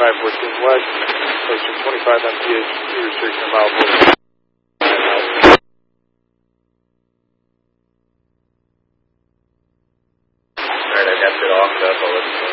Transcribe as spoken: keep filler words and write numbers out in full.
five fourteen west, posting twenty-five M P H, restriction mile four. Alright, I got it off, so I'll let you know.